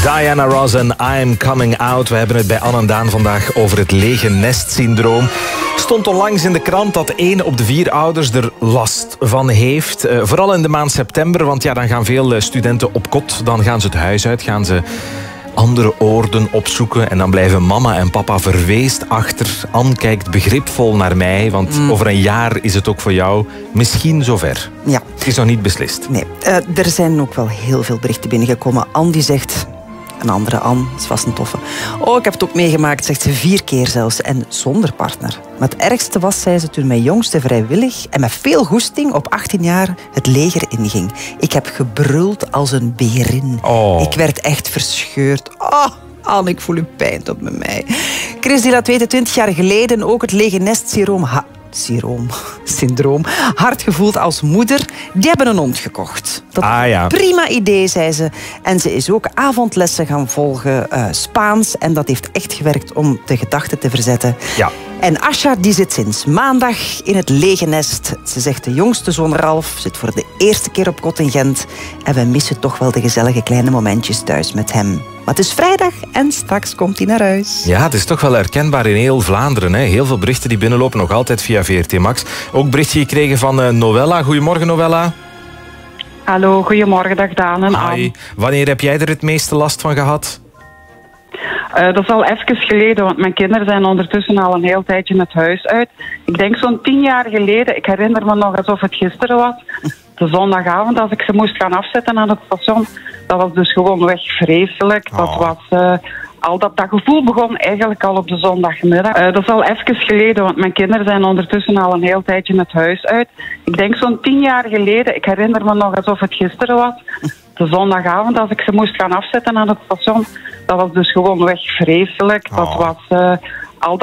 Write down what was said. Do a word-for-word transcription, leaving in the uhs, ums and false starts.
Diana Ross en I'm Coming Out. We hebben het bij Anne en Daan vandaag over het lege nest-syndroom. Stond onlangs in de krant dat één op de vier ouders er last van heeft. Uh, vooral in de maand september, want ja, dan gaan veel studenten op kot. Dan gaan ze het huis uit, gaan ze andere oorden opzoeken. En dan blijven mama en papa verweest achter. Anne kijkt begripvol naar mij, want mm. over een jaar is het ook voor jou misschien zover. Ja. Het is nog niet beslist. Nee, uh, er zijn ook wel heel veel berichten binnengekomen. Anne die zegt... Een andere Anne, dat is vast een toffe. Oh, ik heb het ook meegemaakt, zegt ze, vier keer zelfs. En zonder partner. Maar het ergste was, zei ze, toen mijn jongste vrijwillig en met veel goesting op achttien jaar het leger inging. Ik heb gebruld als een berin. Oh. Ik werd echt verscheurd. Oh, Anne, ik voel uw pijn tot bij mij. Chris die laat weten, twintig jaar geleden ook het lege nest-syndroom... Ha- Syndroom, syndroom, hard gevoeld als moeder. Die hebben een hond gekocht. Dat ah, ja. Prima idee, zei ze. En ze is ook avondlessen gaan volgen, uh, Spaans. En dat heeft echt gewerkt om de gedachten te verzetten. Ja. En Asha die zit sinds maandag in het lege nest. Ze zegt de jongste zoon Ralf zit voor de eerste keer op kot in Gent. En we missen toch wel de gezellige kleine momentjes thuis met hem. Maar het is vrijdag en straks komt hij naar huis. Ja, het is toch wel herkenbaar in heel Vlaanderen. Hè? Heel veel berichten die binnenlopen, nog altijd via V R T Max. Ook berichtje gekregen van uh, Noella. Goedemorgen, Noella. Hallo, goedemorgen, dag Daan en Anne. Hi. Wanneer heb jij er het meeste last van gehad? Uh, dat is al even geleden, want mijn kinderen zijn ondertussen al een heel tijdje het huis uit. Ik denk zo'n tien jaar geleden, ik herinner me nog alsof het gisteren was, de zondagavond als ik ze moest gaan afzetten aan het station. Dat was dus gewoon weg vreselijk. Dat oh. was... Uh, Al dat, dat gevoel begon eigenlijk al op de zondagmiddag. Uh, dat is al even geleden, want mijn kinderen zijn ondertussen al een heel tijdje het huis uit. Ik denk zo'n tien jaar geleden, ik herinner me nog alsof het gisteren was, de zondagavond als ik ze moest gaan afzetten aan het station. Dat was dus gewoon weg vreselijk. Dat oh. was... Uh,